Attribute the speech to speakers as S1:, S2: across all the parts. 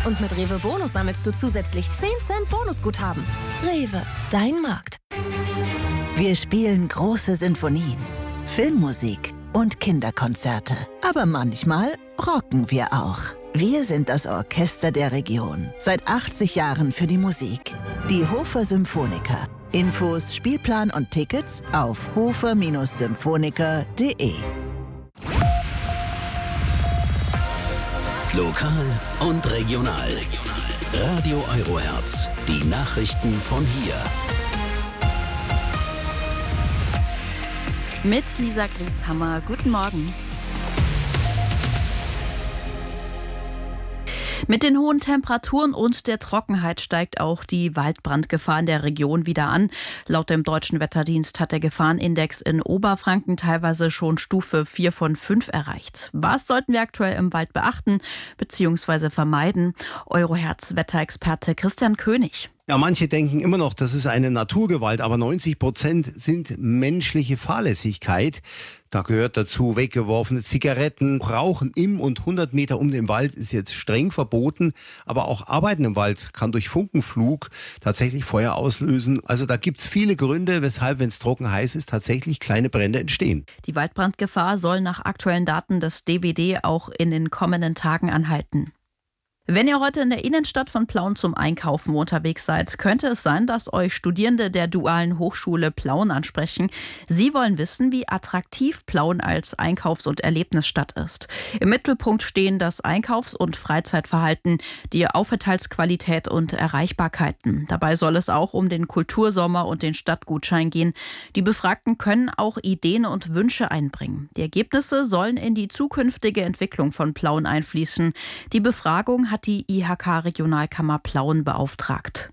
S1: Und mit Rewe Bonus sammelst du zusätzlich 10 Cent Bonusguthaben. Rewe, dein Markt.
S2: Wir spielen große Sinfonien, Filmmusik und Kinderkonzerte. Aber manchmal rocken wir auch. Wir sind das Orchester der Region. Seit 80 Jahren für die Musik. Die Hofer Symphoniker. Infos, Spielplan und Tickets auf hofer-symphoniker.de.
S3: Lokal und regional. Radio Eurohertz. Die Nachrichten von hier.
S4: Mit Lisa Grieshammer. Guten Morgen. Mit den hohen Temperaturen und der Trockenheit steigt auch die Waldbrandgefahr in der Region wieder an. Laut dem Deutschen Wetterdienst hat der Gefahrenindex in Oberfranken teilweise schon Stufe 4 von 5 erreicht. Was sollten wir aktuell im Wald beachten bzw. vermeiden? Eurohertz-Wetterexperte Christian König.
S5: Ja, manche denken immer noch, das ist eine Naturgewalt, aber 90% sind menschliche Fahrlässigkeit. Da gehört dazu weggeworfene Zigaretten, Rauchen im und 100 Meter um den Wald ist jetzt streng verboten, aber auch Arbeiten im Wald kann durch Funkenflug tatsächlich Feuer auslösen. Also da gibt's viele Gründe, weshalb, wenn es trocken heiß ist, tatsächlich kleine Brände entstehen.
S4: Die Waldbrandgefahr soll nach aktuellen Daten des DWD auch in den kommenden Tagen anhalten. Wenn ihr heute in der Innenstadt von Plauen zum Einkaufen unterwegs seid, könnte es sein, dass euch Studierende der Dualen Hochschule Plauen ansprechen. Sie wollen wissen, wie attraktiv Plauen als Einkaufs- und Erlebnisstadt ist. Im Mittelpunkt stehen das Einkaufs- und Freizeitverhalten, die Aufenthaltsqualität und Erreichbarkeiten. Dabei soll es auch um den Kultursommer und den Stadtgutschein gehen. Die Befragten können auch Ideen und Wünsche einbringen. Die Ergebnisse sollen in die zukünftige Entwicklung von Plauen einfließen. Die Befragung hat die IHK-Regionalkammer Plauen beauftragt.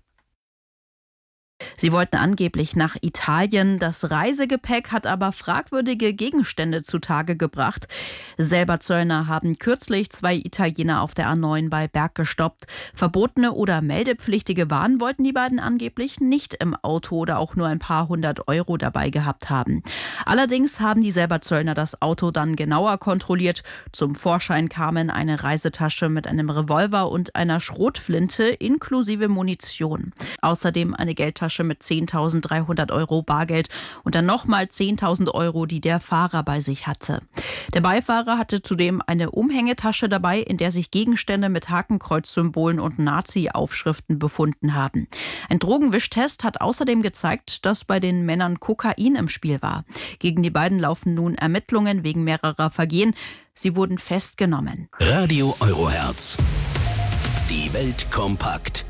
S4: Sie wollten angeblich nach Italien. Das Reisegepäck hat aber fragwürdige Gegenstände zutage gebracht. Selber Zöllner haben kürzlich 2 Italiener auf der A9 bei Berg gestoppt. Verbotene oder meldepflichtige Waren wollten die beiden angeblich nicht im Auto oder auch nur ein paar 100 Euro dabei gehabt haben. Allerdings haben die selber Zöllner das Auto dann genauer kontrolliert. Zum Vorschein kamen eine Reisetasche mit einem Revolver und einer Schrotflinte inklusive Munition. Außerdem eine Geldtasche mit 10.300 Euro Bargeld und dann nochmal 10.000 Euro, die der Fahrer bei sich hatte. Der Beifahrer hatte zudem eine Umhängetasche dabei, in der sich Gegenstände mit Hakenkreuzsymbolen und Nazi-Aufschriften befunden haben. Ein Drogenwischtest hat außerdem gezeigt, dass bei den Männern Kokain im Spiel war. Gegen die beiden laufen nun Ermittlungen wegen mehrerer Vergehen. Sie wurden festgenommen.
S3: Radio Eurohertz. Die Welt kompakt.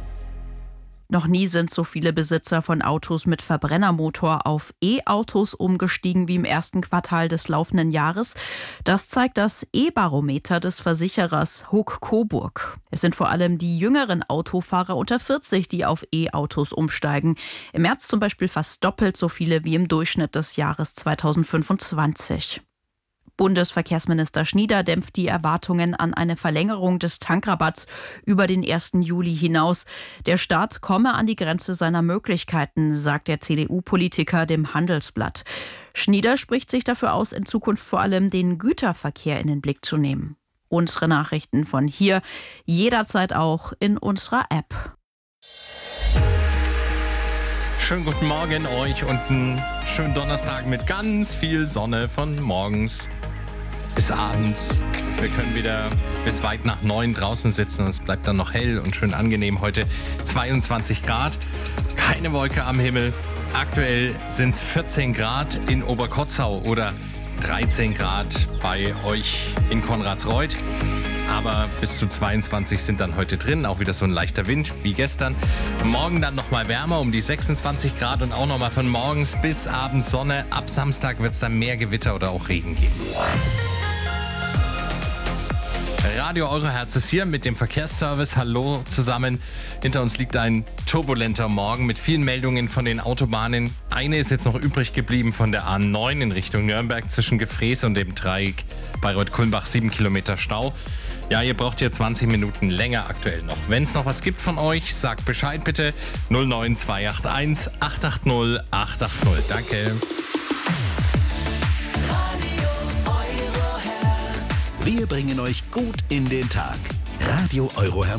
S4: Noch nie sind so viele Besitzer von Autos mit Verbrennermotor auf E-Autos umgestiegen wie im ersten Quartal des laufenden Jahres. Das zeigt das E-Barometer des Versicherers Hook Coburg. Es sind vor allem die jüngeren Autofahrer unter 40, die auf E-Autos umsteigen. Im März zum Beispiel fast doppelt so viele wie im Durchschnitt des Jahres 2025. Bundesverkehrsminister Schnieder dämpft die Erwartungen an eine Verlängerung des Tankrabatts über den 1. Juli hinaus. Der Staat komme an die Grenze seiner Möglichkeiten, sagt der CDU-Politiker dem Handelsblatt. Schnieder spricht sich dafür aus, in Zukunft vor allem den Güterverkehr in den Blick zu nehmen. Unsere Nachrichten von hier jederzeit auch in unserer App.
S6: Schönen guten Morgen euch und einen schönen Donnerstag mit ganz viel Sonne von morgens bis abends. Wir können wieder bis weit nach 9 draußen sitzen und es bleibt dann noch hell und schön angenehm. Heute 22 Grad, keine Wolke am Himmel. Aktuell sind es 14 Grad in Oberkotzau oder 13 Grad bei euch in Konradsreuth. Aber bis zu 22 sind dann heute drin, auch wieder so ein leichter Wind wie gestern. Morgen dann nochmal wärmer, um die 26 Grad und auch nochmal von morgens bis abends Sonne. Ab Samstag wird es dann mehr Gewitter oder auch Regen geben. Radio Eurohertz ist hier mit dem Verkehrsservice. Hallo zusammen. Hinter uns liegt ein turbulenter Morgen mit vielen Meldungen von den Autobahnen. Eine ist jetzt noch übrig geblieben von der A9 in Richtung Nürnberg zwischen Gefrees und dem Dreieck Bayreuth-Kulmbach, 7 Kilometer Stau. Ja, ihr braucht hier 20 Minuten länger aktuell noch. Wenn es noch was gibt von euch, sagt Bescheid bitte. 09281 880 880. Danke.
S3: Wir bringen euch gut in den Tag. Radio Eurohertz.